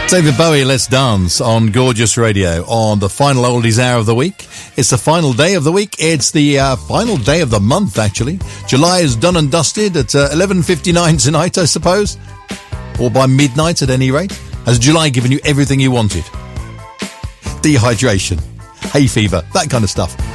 David Bowie, Let's Dance on Gorgeous Radio on the final Oldies Hour of the week. It's the final day of the week. It's the final day of the month, actually. July is done and dusted at 11:59 tonight, I suppose. Or by midnight at any rate. Has July given you everything you wanted? Dehydration, hay fever, that kind of stuff.